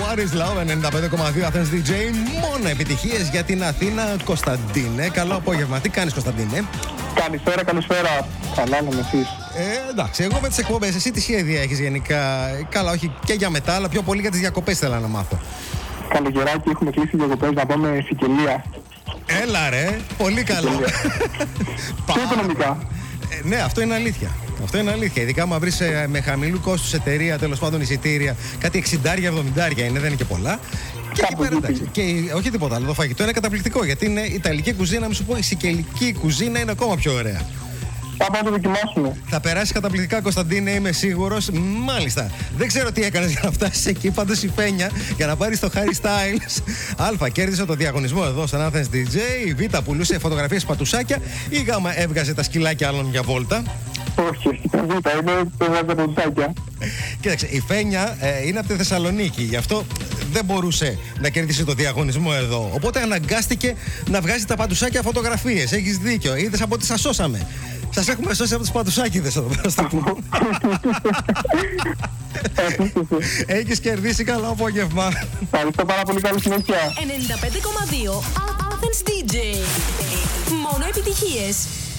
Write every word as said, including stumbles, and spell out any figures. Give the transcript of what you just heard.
What is Love, ενενήντα πέντε κόμμα δύο Athens ντι τζέι. Μόνο επιτυχίες για την Αθήνα. Κωνσταντίνε, καλό απόγευμα. Τι κάνεις, Κωνσταντίνε? Καλησπέρα, καλησπέρα. Καλά, λέμε εσείς. Ε, εντάξει, εγώ με τις εκπομπές, εσύ τι σχέδια έχεις γενικά? Καλά, όχι και για μετά, αλλά πιο πολύ για τις διακοπές θέλω να μάθω. Καλοκαιράκι, έχουμε κλείσει διακοπές να πάμε Σικελία. Έλα ρε, πολύ καλό. Και οικονομικά. Ε, ναι, αυτό είναι αλήθεια. Αυτό είναι αλήθεια. Ειδικά άμα βρεις ε, με χαμηλού κόστους εταιρεία, τέλος πάντων εισιτήρια, κάτι εξήντα εβδομήντα είναι, δεν είναι και πολλά. Και εκεί πέρα, εντάξει. Και όχι τίποτα άλλο. Το φαγητό είναι καταπληκτικό γιατί είναι ιταλική κουζίνα. Μην σου πω, η σικελική κουζίνα είναι ακόμα πιο ωραία. Πάμε να το δοκιμάσουμε. Θα περάσει καταπληκτικά, Κωνσταντίνε, είμαι σίγουρος. Μάλιστα. Δεν ξέρω τι έκανες για να φτάσεις εκεί. Πάντως η Φένια για να πάρεις το Harry Styles. Α, κέρδισε το διαγωνισμό εδώ στον Athens ντι τζέι. Η Β πουλούσε φωτογραφίες πατουσάκια. Η Γ έβγαζε τα σκυλάκια άλλων για βόλτα. Όχι, τα Β είναι τα πατουσάκια. Κοίταξε, η Φένια ε, είναι από τη Θεσσαλονίκη. Γι' αυτό δεν μπορούσε να κερδίσει το διαγωνισμό εδώ. Οπότε αναγκάστηκε να βγάζει τα πατουσάκια φωτογραφίες. Έχεις δίκιο. Είδες από ό,τι σας σώσαμε. Σας έχουμε σώσει από τους πατουσάκηδες εδώ πέρα στο κουμπί. Έχεις κερδίσει, καλό απόγευμα. Ευχαριστώ πάρα πολύ, καλή συνέχεια. ενενήντα πέντε κόμμα δύο Athens ντι τζέι. Μόνο επιτυχίες.